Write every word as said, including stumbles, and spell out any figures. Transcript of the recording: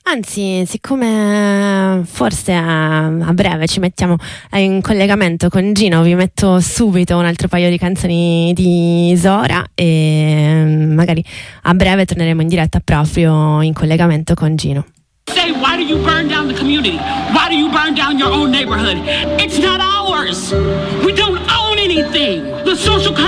Anzi, siccome forse a, a breve ci mettiamo in collegamento con Gino, vi metto subito un altro paio di canzoni di Zora e magari a breve torneremo in diretta proprio in collegamento con Gino. Say, why do you burn down the community? Why do you burn down your own neighborhood? It's not ours. We don't own anything. The social